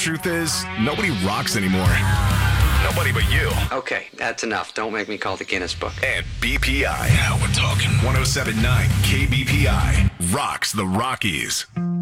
truth is, nobody rocks anymore. Nobody but you. Okay, that's enough. Don't make me call the Guinness Book. And BPI. Now we're talking. 107.9 KBPI rocks the Rockies.